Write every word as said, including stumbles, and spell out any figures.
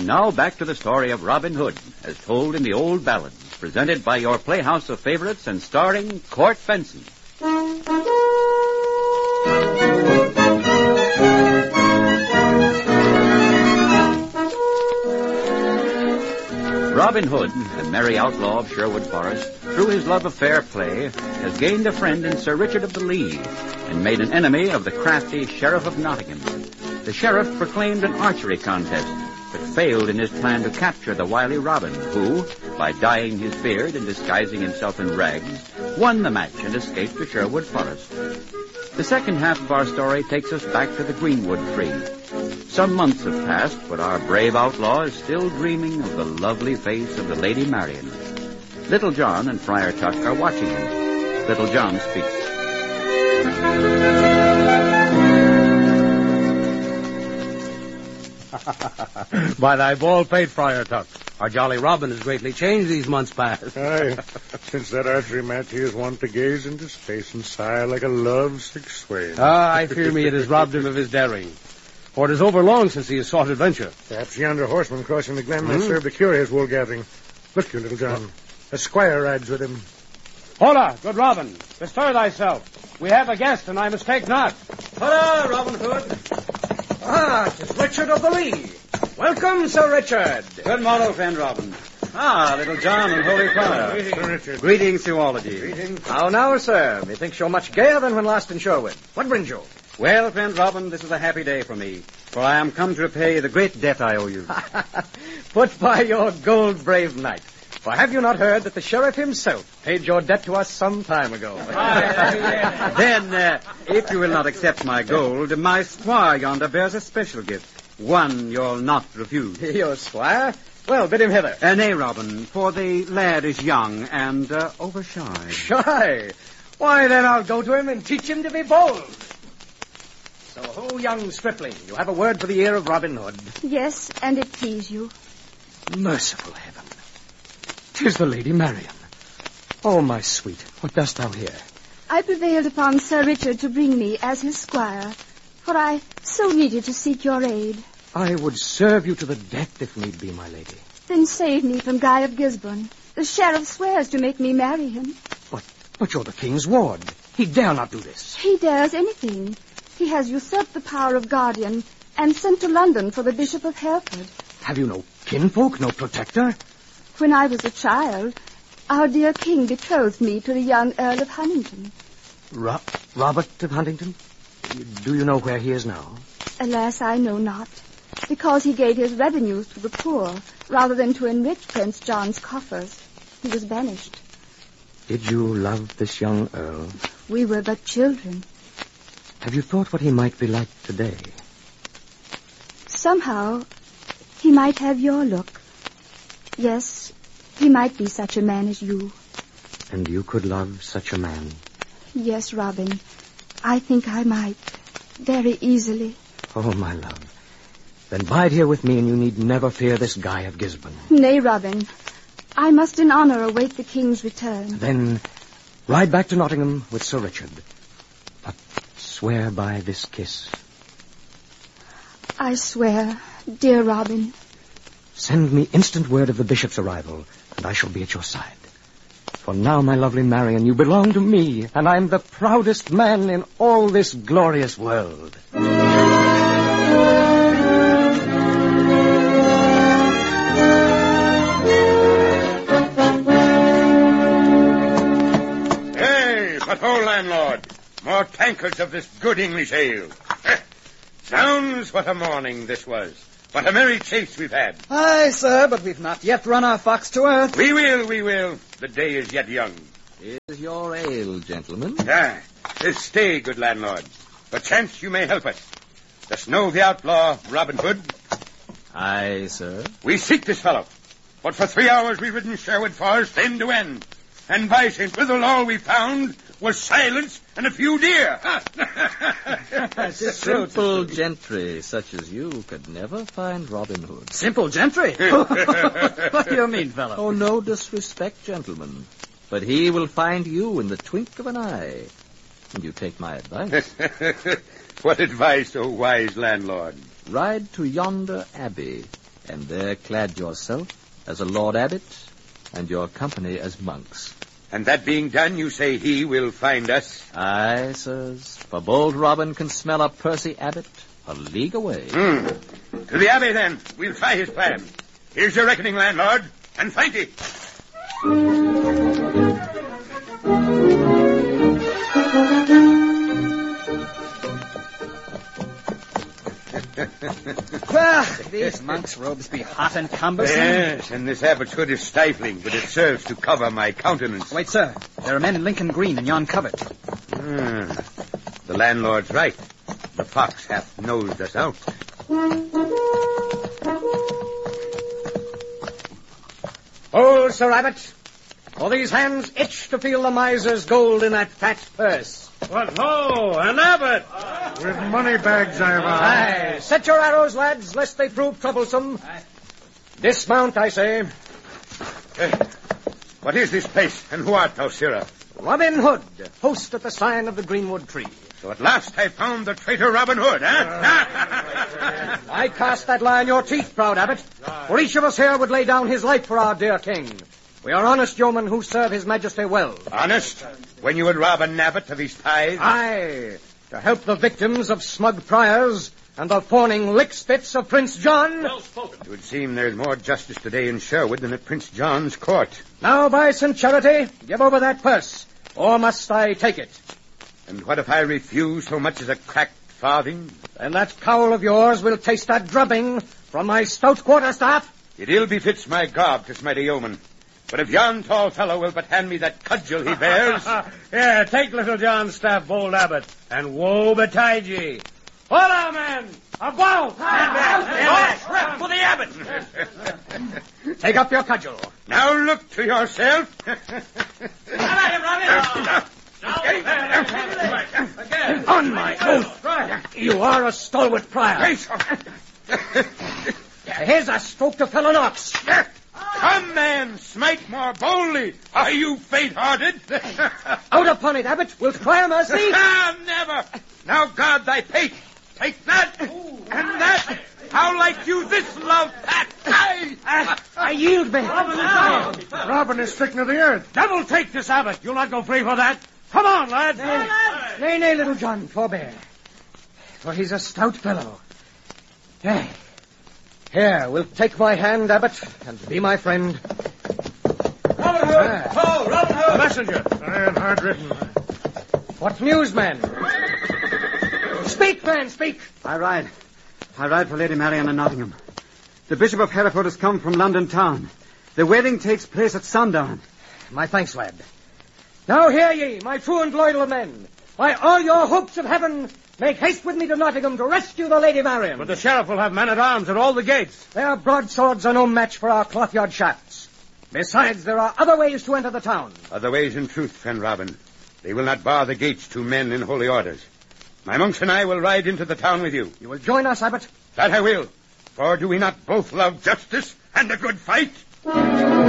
And now back to the story of Robin Hood, as told in the old ballads, presented by your Playhouse of Favorites and starring Court Benson. Robin Hood, the merry outlaw of Sherwood Forest, through his love of fair play, has gained a friend in Sir Richard of the Lee, and made an enemy of the crafty Sheriff of Nottingham. The sheriff proclaimed an archery contest, but failed in his plan to capture the wily Robin, who, by dyeing his beard and disguising himself in rags, won the match and escaped to Sherwood Forest. The second half of our story takes us back to the Greenwood Tree. Some months have passed, but our brave outlaw is still dreaming of the lovely face of the Lady Marian. Little John and Friar Tuck are watching him. Little John speaks. By thy bald pate, Friar Tuck, our jolly Robin has greatly changed these months past. Aye, since that archery match he is wont to gaze into space and sigh like a lovesick swain. Ah, I fear me it has robbed him of his daring. For it is over long since he has sought adventure. Perhaps yonder horseman crossing the glen may Hmm? serve to cure his wool gathering. Look you, Little John. A squire rides with him. Hola, good Robin, bestir thyself. We have a guest, and I mistake not. Hola, Robin Hood. Ah, 'tis Richard of the Lee. Welcome, Sir Richard. Good morrow, friend Robin. Ah, Little John and Holy Father. Sir Richard. Greetings to all of you. Greetings. How now, sir? Methinks you're much gayer than when last in Sherwood. What brings you? Well, friend Robin, this is a happy day for me, for I am come to repay the great debt I owe you. Put by your gold, brave knight. For have you not heard that the sheriff himself paid your debt to us some time ago? Then, uh, if you will not accept my gold, my squire yonder bears a special gift, one you'll not refuse. Your squire? Well, bid him hither. Uh, nay, Robin, for the lad is young and uh, overshy. Shy? Why, then I'll go to him and teach him to be bold. So, ho, young stripling, you have a word for the ear of Robin Hood. Yes, and it please you. Merciful heaven. 'Tis the Lady Marian. Oh, my sweet, what dost thou here? I prevailed upon Sir Richard to bring me as his squire, for I so needed to seek your aid. I would serve you to the death if need be, my lady. Then save me from Guy of Gisborne. The sheriff swears to make me marry him. But, but you're the king's ward. He dare not do this. He dares anything. He has usurped the power of guardian and sent to London for the Bishop of Hereford. Have you no kinfolk, no protector? When I was a child, our dear king betrothed me to the young Earl of Huntingdon. Ro- Robert of Huntingdon? Do you know where he is now? Alas, I know not, because he gave his revenues to the poor rather than to enrich Prince John's coffers. He was banished. Did you love this young earl? We were but children. Have you thought what he might be like today? Somehow, he might have your look. Yes, he might be such a man as you. And you could love such a man? Yes, Robin. I think I might. Very easily. Oh, my love. Then bide here with me, and you need never fear this Guy of Gisborne. Nay, Robin. I must in honor await the king's return. Then ride back to Nottingham with Sir Richard. But swear by this kiss. I swear, dear Robin. Send me instant word of the bishop's arrival, and I shall be at your side. For now, my lovely Marian, you belong to me, and I'm the proudest man in all this glorious world. Hey, but ho, landlord. More tankards of this good English ale. Sounds what a morning this was. What a merry chase we've had. Aye, sir, but we've not yet run our fox to earth. We will, we will. The day is yet young. Is your ale, gentlemen? Ah, stay, good landlord. Perchance you may help us. Dost know the outlaw, Robin Hood? Aye, sir. We seek this fellow. But for three hours we've ridden Sherwood Forest end to end. And by Saint Withel all we found was silence and a few deer. Simple gentry such as you could never find Robin Hood. Simple gentry? What do you mean, fellow? Oh, no disrespect, gentlemen. But he will find you in the twink of an eye. And you take my advice. What advice, O wise landlord? Ride to yonder abbey and there clad yourself as a Lord Abbot and your company as monks. And that being done, you say he will find us? Aye, sirs, for bold Robin can smell up Percy Abbot a league away. Mm. To the Abbey, then. We'll try his plan. Here's your reckoning, landlord, and thank ye. Well, these monks' robes be hot and cumbersome. Yes, and this abbot's hood is stifling, but it serves to cover my countenance. Wait, sir. There are men in Lincoln Green in yon covert. Ah, the landlord's right. The fox hath nosed us out. Hold, Sir Abbot, for these hands itch to feel the miser's gold in that fat purse. What ho, an abbot! With money bags, I vow. Aye, set your arrows, lads, lest they prove troublesome. Dismount, I say. Uh, what is this place, and who art thou, sirrah? Robin Hood, host at the sign of the Greenwood Tree. So at last I found the traitor Robin Hood, eh? I cast that lie in your teeth, proud abbot, for each of us here would lay down his life for our dear king. We are honest yeomen who serve his majesty well. Honest? When you would rob an abbot of his tithe? Aye, to help the victims of smug priors and the fawning lickspits of Prince John. Well spoken. It would seem there's more justice today in Sherwood than at Prince John's court. Now, by Saint Charity, give over that purse, or must I take it? And what if I refuse so much as a cracked farthing? Then that cowl of yours will taste that drubbing from my stout quarterstaff. It ill befits my garb to smite a yeoman. But if yon tall fellow will but hand me that cudgel he bears... Here, take Little John's staff, bold abbot, and woe betide ye. Hola, men! A bow! For the abbot! Take up your cudgel. Now look to yourself. On my oath, you are a stalwart prior. Here's a stroke to fell an ox. Come, man, smite more boldly. Are you faint-hearted? Out upon it, Abbot. Wilt cry mercy? Ah, never. Now guard thy pate. Take that, and that. How like you this love pat? I, I yield me. Robin, Robin is stricken to the earth. Devil take this abbot. You'll not go free for that. Come on, lads. Nay, nay, nay, Little John, forbear. For he's a stout fellow. Hey. Here, wilt take my hand, Abbot, and be my friend. Robin Hood! Ah. Oh, Robin Hood! Messenger. And hard written. What news, man? Speak, man, speak. I ride. I ride for Lady Marian of Nottingham. The Bishop of Hereford has come from London town. The wedding takes place at sundown. My thanks, lad. Now hear ye, my true and loyal men. By all your hopes of heaven, make haste with me to Nottingham to rescue the Lady Marian. But the sheriff will have men-at-arms at all the gates. Their broadswords are no match for our cloth-yard shafts. Besides, there are other ways to enter the town. Other ways, in truth, friend Robin. They will not bar the gates to men in holy orders. My monks and I will ride into the town with you. You will join us, Abbot? That I will. For do we not both love justice and a good fight?